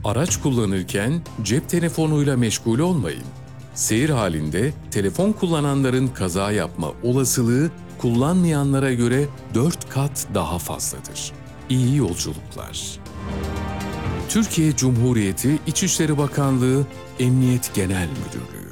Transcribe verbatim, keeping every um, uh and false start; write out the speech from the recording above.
Araç kullanırken cep telefonuyla meşgul olmayın. Seyir halinde telefon kullananların kaza yapma olasılığı kullanmayanlara göre dört kat daha fazladır. İyi yolculuklar. Türkiye Cumhuriyeti İçişleri Bakanlığı Emniyet Genel Müdürlüğü